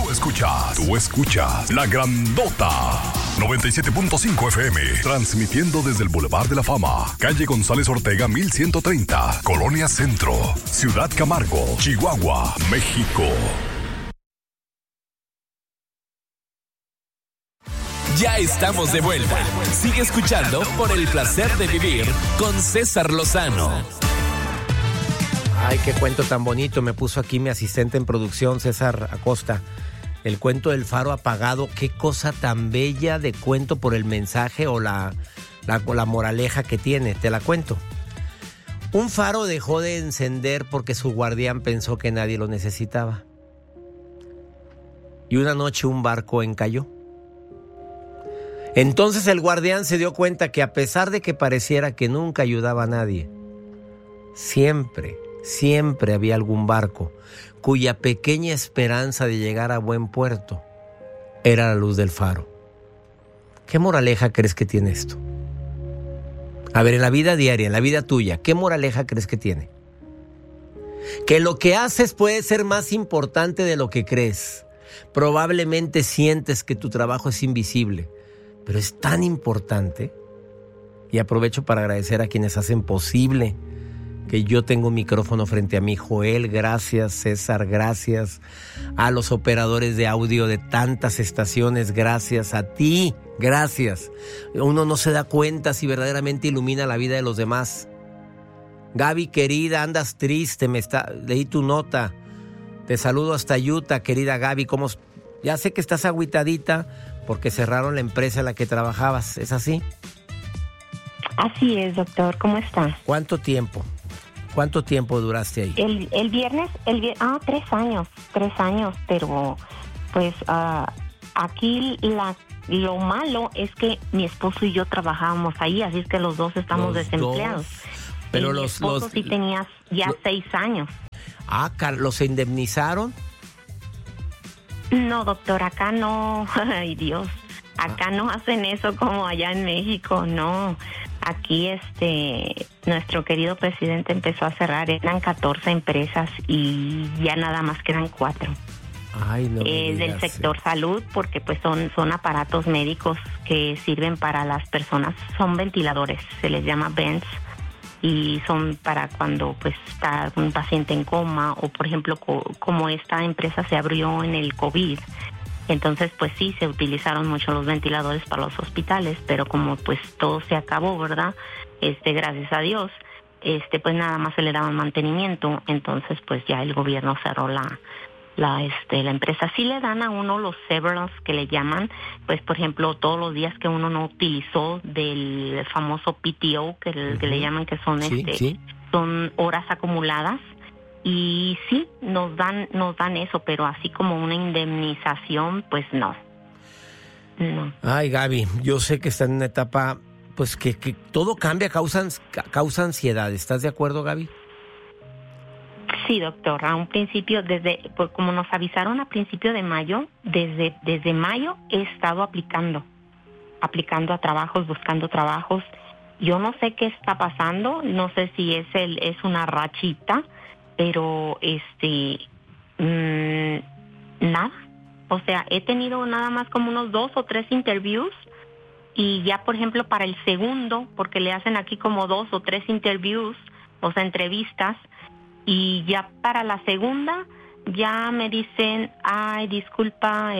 Tú escuchas La Grandota 97.5 FM, transmitiendo desde el Boulevard de la Fama, calle González Ortega 1130, Colonia Centro, Ciudad Camargo, Chihuahua, México. Ya estamos de vuelta. Sigue escuchando Por el Placer de Vivir con César Lozano. Ay, qué cuento tan bonito me puso aquí mi asistente en producción, César Acosta. El cuento del faro apagado, qué cosa tan bella de cuento por el mensaje o la moraleja que tiene. Te la cuento. Un faro dejó de encender porque su guardián pensó que nadie lo necesitaba. Y una noche un barco encalló. Entonces el guardián se dio cuenta que a pesar de que pareciera que nunca ayudaba a nadie, siempre había algún barco cuya pequeña esperanza de llegar a buen puerto era la luz del faro. ¿Qué moraleja crees que tiene esto? A ver, en la vida diaria, en la vida tuya, ¿qué moraleja crees que tiene? Que lo que haces puede ser más importante de lo que crees. Probablemente sientes que tu trabajo es invisible, pero es tan importante. Y aprovecho para agradecer a quienes hacen posible que yo tengo un micrófono frente a mí. Joel, gracias. César, gracias. A los operadores de audio de tantas estaciones, gracias. A ti, gracias. Uno no se da cuenta si verdaderamente ilumina la vida de los demás. Gaby, querida, andas triste, leí tu nota. Te saludo hasta Utah, querida Gaby. Ya sé que estás agüitadita porque cerraron la empresa en la que trabajabas, ¿es así? Así es, doctor. ¿Cómo está? ¿Cuánto tiempo duraste ahí? El viernes, 3 años, pero pues aquí lo malo es que mi esposo y yo trabajábamos ahí, así es que los dos estamos desempleados. Pero mi esposo sí tenía ya 6 años. ¿Los indemnizaron? No, doctor, acá no. Ay, Dios. Acá no hacen eso como allá en México, no. Aquí nuestro querido presidente empezó a cerrar, eran 14 empresas y ya nada más quedan 4. Ay, no me digas, del sector salud, porque pues son aparatos médicos que sirven para las personas, son ventiladores, se les llama vents, y son para cuando pues está un paciente en coma o por ejemplo como esta empresa se abrió en el COVID. Entonces, pues sí, se utilizaron mucho los ventiladores para los hospitales, pero como pues todo se acabó, ¿verdad? Gracias a Dios, pues nada más se le daba mantenimiento, entonces pues ya el gobierno cerró la empresa. Sí le dan a uno los severance que le llaman, pues por ejemplo, todos los días que uno no utilizó del famoso PTO, que le llaman, que son son horas acumuladas. Y sí, nos dan eso, pero así como una indemnización, pues no. Ay, Gaby, yo sé que está en una etapa, pues que todo cambia, causa ansiedad. ¿Estás de acuerdo, Gaby? Sí, doctor. A un principio, pues como nos avisaron a principio de mayo, desde mayo he estado aplicando a trabajos, buscando trabajos. Yo no sé qué está pasando, no sé si es una rachita, pero nada. O sea, he tenido nada más como unos 2 o 3 interviews y ya, por ejemplo, para el segundo, porque le hacen aquí como 2 o 3 interviews, o sea, entrevistas, y ya para la segunda ya me dicen, ay, disculpa,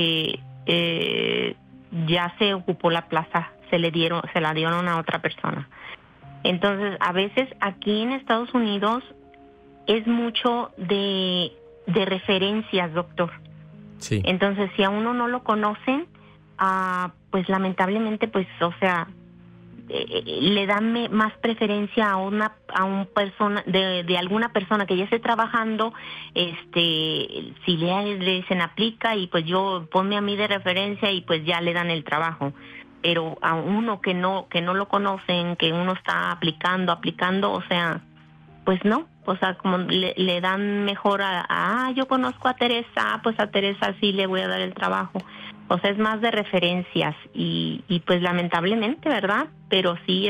ya se ocupó la plaza, se la dieron a otra persona. Entonces, a veces aquí en Estados Unidos es mucho de referencias, doctor. Sí. Entonces, si a uno no lo conocen, pues lamentablemente, pues, o sea, le dan más preferencia a un persona de alguna persona que ya esté trabajando, si le dicen aplica y pues yo ponme a mí de referencia y pues ya le dan el trabajo. Pero a uno que no lo conocen, que uno está aplicando, o sea, pues no, o sea, como le dan mejor yo conozco a Teresa, pues a Teresa sí le voy a dar el trabajo. O sea, es más de referencias y pues lamentablemente, ¿verdad? Pero sí,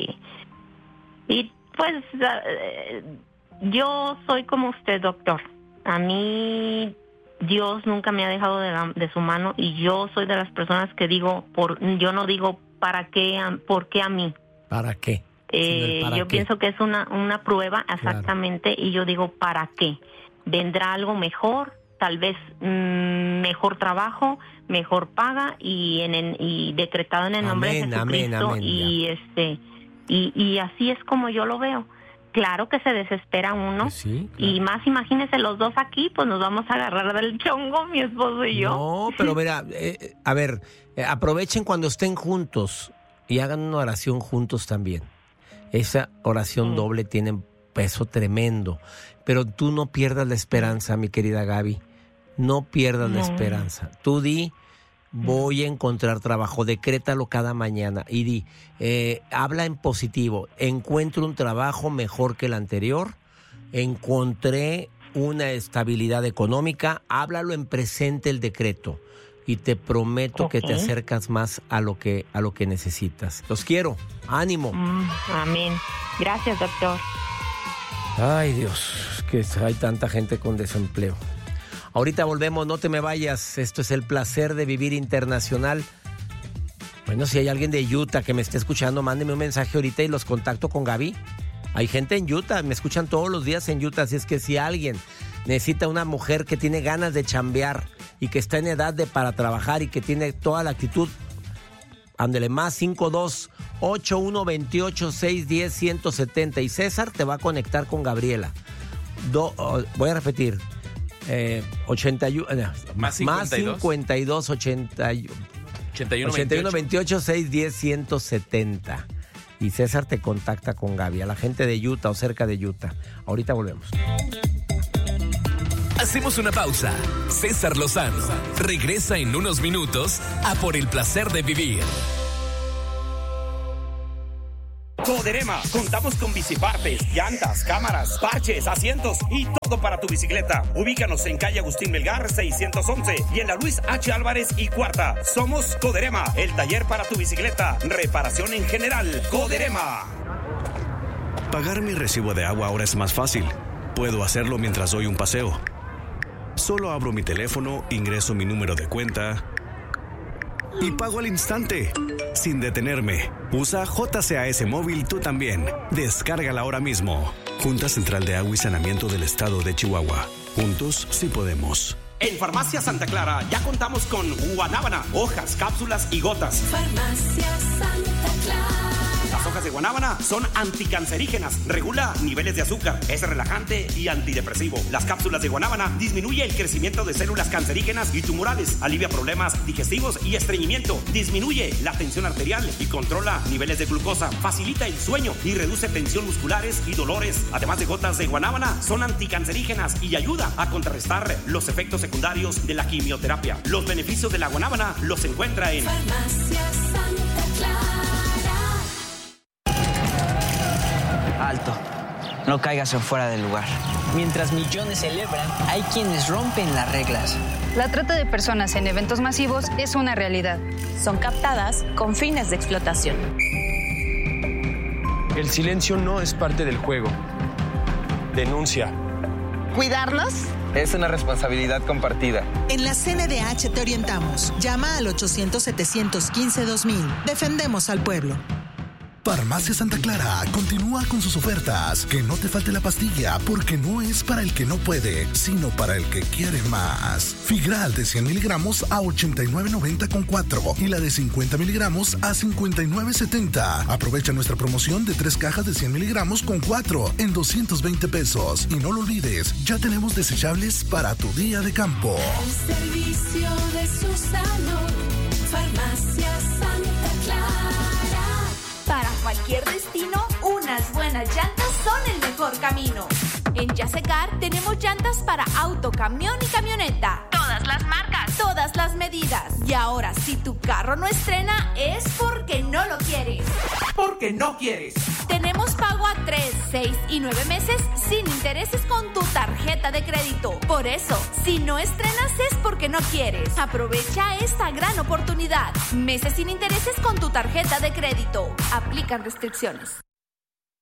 y pues yo soy como usted, doctor. A mí Dios nunca me ha dejado de su mano, y yo soy de las personas que digo, yo no digo ¿para qué? ¿Por qué a mí? ¿Para qué? Yo pienso que es una prueba, exactamente, claro. Y yo digo, ¿para qué? ¿Vendrá algo mejor? Tal vez mejor trabajo, mejor paga, y decretado en el nombre de Jesucristo. Amén, y así es como yo lo veo. Claro que se desespera uno, sí, claro. Y más, imagínense los dos aquí, pues nos vamos a agarrar del chongo, mi esposo y yo. No, pero mira, aprovechen cuando estén juntos y hagan una oración juntos también. Esa oración doble tiene peso tremendo, pero tú no pierdas la esperanza, mi querida Gaby, no pierdas la esperanza. Tú di, voy a encontrar trabajo, decrétalo cada mañana y di, habla en positivo, encuentro un trabajo mejor que el anterior, encontré una estabilidad económica, háblalo en presente el decreto y te prometo que te acercas más a lo que necesitas. Los quiero, ánimo. Amén. Gracias, doctor. Ay, Dios, que hay tanta gente con desempleo. Ahorita volvemos, no te me vayas. Esto es El Placer de Vivir Internacional. Bueno, si hay alguien de Utah que me esté escuchando, mándeme un mensaje ahorita y los contacto con Gaby. Hay gente en Utah, me escuchan todos los días en Utah, así es que si alguien necesita una mujer que tiene ganas de chambear y que está en edad para trabajar y que tiene toda la actitud, ándele, más 52-8128-610-170. Y César te va a conectar con Gabriela. Voy a repetir. 81 más 52 81 28 610 170. Y César te contacta con Gaby, a la gente de Utah o cerca de Utah. Ahorita volvemos. Hacemos una pausa. César Lozano regresa en unos minutos a Por el Placer de Vivir. Coderema, contamos con bicipartes, llantas, cámaras, parches, asientos y todo para tu bicicleta. Ubícanos en calle Agustín Melgar 611 y en la Luis H. Álvarez y Cuarta. Somos Coderema, el taller para tu bicicleta. Reparación en general. Coderema. Pagar mi recibo de agua ahora es más fácil. Puedo hacerlo mientras doy un paseo. Solo abro mi teléfono, ingreso mi número de cuenta y pago al instante, sin detenerme. Usa JCAS Móvil tú también. Descárgala ahora mismo. Junta Central de Agua y Saneamiento del Estado de Chihuahua. Juntos sí podemos. En Farmacia Santa Clara ya contamos con guanábana, hojas, cápsulas y gotas. Farmacia Santa Clara. Las hojas de guanábana son anticancerígenas, regula niveles de azúcar, es relajante y antidepresivo. Las cápsulas de guanábana disminuye el crecimiento de células cancerígenas y tumorales, alivia problemas digestivos y estreñimiento, disminuye la tensión arterial y controla niveles de glucosa, facilita el sueño y reduce tensión musculares y dolores. Además de gotas de guanábana, son anticancerígenas y ayuda a contrarrestar los efectos secundarios de la quimioterapia. Los beneficios de la guanábana los encuentra en Farmacia Santa Clara. Alto, no caigas en fuera del lugar. Mientras millones celebran, hay quienes rompen las reglas. La trata de personas en eventos masivos es una realidad. Son captadas con fines de explotación. El silencio no es parte del juego. Denuncia. ¿Cuidarnos? Es una responsabilidad compartida. En la CNDH te orientamos. Llama al 800-715-2000. Defendemos al pueblo. Farmacia Santa Clara continúa con sus ofertas. Que no te falte la pastilla, porque no es para el que no puede, sino para el que quiere más. Figral de 100 miligramos a $89.90 con 4 y la de 50 miligramos a $59.70. Aprovecha nuestra promoción de 3 cajas de 100 miligramos con 4 en $220. Y no lo olvides, ya tenemos desechables para tu día de campo. El servicio de su salud, Farmacia Santa Clara. Para cualquier destino, unas buenas llantas son el mejor camino. En Yasecar tenemos llantas para auto, camión y camioneta. Todas las marcas, todas las medidas. Y ahora, si tu carro no estrena, es porque no lo quieres. Porque no quieres. Tenemos pago a 3, 6 y 9 meses sin intereses con tu tarjeta de crédito. Por eso, si no estrenas es porque no quieres. Aprovecha esta gran oportunidad. Meses sin intereses con tu tarjeta de crédito. Aplican restricciones.